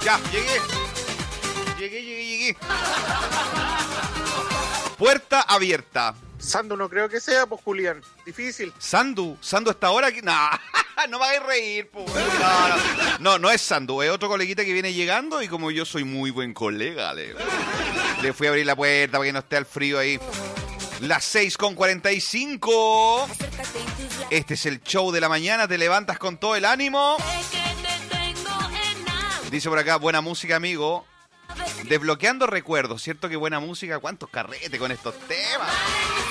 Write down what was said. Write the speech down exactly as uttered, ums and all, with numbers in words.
Ya, llegué. Llegué, llegué, llegué. Puerta abierta. Sandu no creo que sea, pues Julián. Difícil. Sandu, Sandu está ahora aquí. No, no me hagas reír, po. No, no, no, no es Sandu, es otro coleguita que viene llegando y como yo soy muy buen colega, le, le fui a abrir la puerta para que no esté al frío ahí. Las seis con cuarenta y cinco. Este es el show de la mañana, te levantas con todo el ánimo. Dice por acá, buena música, amigo. Desbloqueando recuerdos, ¿cierto que buena música? ¿Cuántos carretes con estos temas?